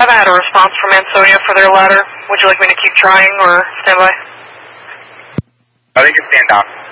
I haven't had a response from Ansonia for their ladder. Would you like me to keep trying or stand by? I think it's stand off.